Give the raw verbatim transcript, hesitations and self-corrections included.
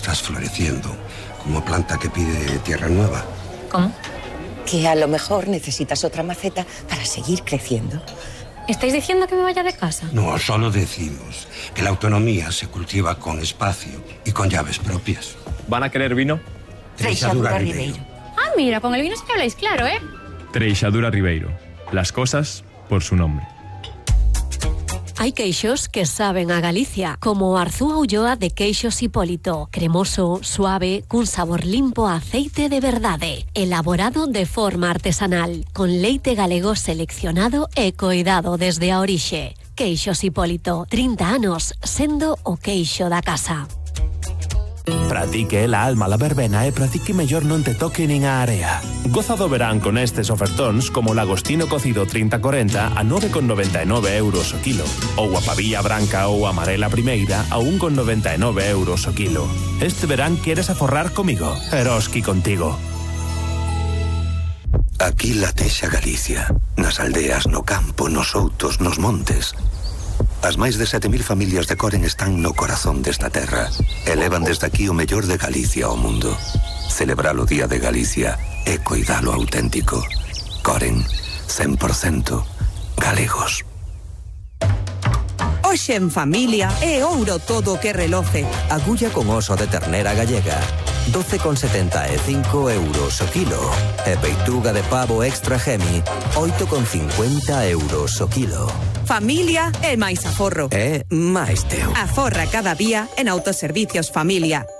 estás floreciendo, como planta que pide tierra nueva. ¿Cómo? Que a lo mejor necesitas otra maceta para seguir creciendo. ¿Estáis diciendo que me vaya de casa? No, solo decimos que la autonomía se cultiva con espacio y con llaves propias. ¿Van a querer vino? Treixadura Ribeiro. Ah, mira, con el vino sí que habláis claro, ¿eh? Treixadura Ribeiro. Las cosas por su nombre. Hai queixos que saben a Galicia, como Arzúa Ulloa de Queixos Hipólito. Cremoso, suave, cun sabor limpo a aceite de verdade. Elaborado de forma artesanal, con leite galego seleccionado e coidado desde a orixe. Queixos Hipólito, trinta anos, sendo o queixo da casa. Pratique la alma la verbena e pratique mellor non te toque nin a area. Goza do verán con estes ofertóns como o lagostino cocido trinta corenta a nove con noventa e nove euros o kilo, ou a pavilla branca ou amarela primeira a un con noventa e nove euros o kilo. Este verán queres aforrar comigo? Eroski contigo. Aquí latexa Galicia, nas aldeas, no campo, nos outos, nos montes. As máis de sete mil familias de Coren están no corazón desta terra e levan desde aquí o mellor de Galicia ao mundo. Celebrar o Día de Galicia e coidalo auténtico. Coren, cen por cento galegos. Hoxe en familia é ouro todo o que reloce. Agulla con oso de ternera gallega, doce con setenta e cinco euros o kilo. E peituga de pavo extra gemi, oito con cincuenta euros o kilo. Familia é máis aforro. É máis teu. Aforra cada día en Autoservicios Familia.